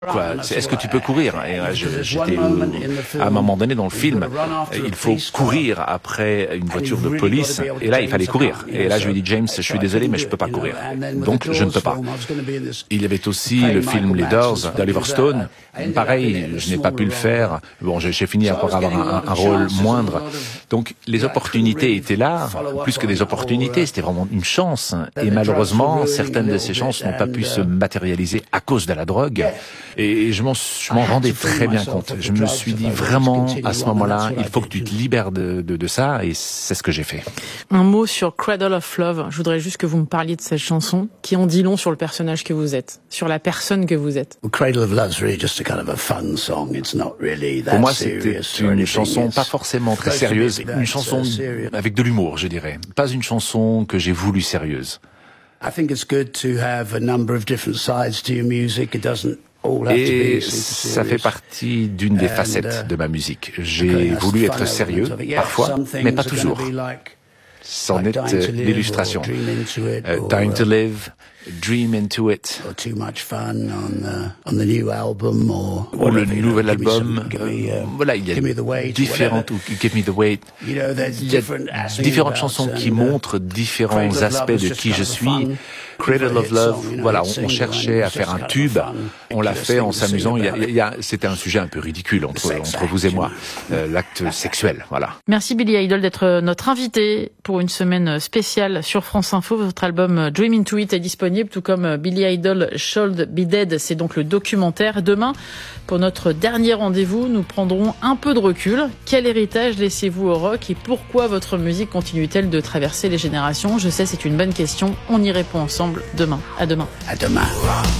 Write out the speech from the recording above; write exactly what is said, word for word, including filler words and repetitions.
Quoi, c'est, est-ce que tu peux courir? Et là, je, j'étais à un moment donné dans le film, il faut courir après une voiture de police. Et là, il fallait courir. Et là, je lui ai dit, James, je suis désolé, mais je peux pas courir. Donc, je ne peux pas. Il y avait aussi le film Les Doors d'Oliver Stone. Pareil, je n'ai pas pu le faire. Bon, j'ai, j'ai fini par avoir un, un rôle moindre. Donc, les opportunités étaient là. Plus que des opportunités, c'était vraiment une chance. Et malheureusement, certaines de ces chances n'ont pas pu se matérialiser à cause de la drogue. Et je m'en, je m'en rendais très bien compte. Je me suis dit vraiment, à ce moment-là, il faut que tu te libères de, de, de ça, et c'est ce que j'ai fait. Un mot sur Cradle of Love. Je voudrais juste que vous me parliez de cette chanson, qui en dit long sur le personnage que vous êtes, sur la personne que vous êtes. Pour moi, c'était une chanson pas forcément très sérieuse, une chanson avec de l'humour, je dirais. Pas une chanson que j'ai voulu sérieuse. Et ça fait partie d'une des facettes de ma musique. J'ai voulu être sérieux, parfois, mais pas toujours. C'en est l'illustration. Uh, Time to Live, Dream Into It. Ou le nouvel album. Euh, voilà, il y a différentes, ou Give Me the Weight. Il y a différentes chansons qui montrent différents aspects de qui je suis. Cradle of Love, voilà, on, on cherchait à faire un tube, on l'a fait en s'amusant. Il y a, il y a, c'était un sujet un peu ridicule entre, entre vous et moi, euh, l'acte sexuel, voilà. Merci Billy Idol d'être notre invité pour une semaine spéciale sur France Info. Votre album Dream Into It est disponible, tout comme Billy Idol Should Be Dead, c'est donc le documentaire. Demain, pour notre dernier rendez-vous, nous prendrons un peu de recul. Quel héritage laissez-vous au rock et pourquoi votre musique continue-t-elle de traverser les générations? Je sais, c'est une bonne question. On y répond ensemble demain. À demain. À demain.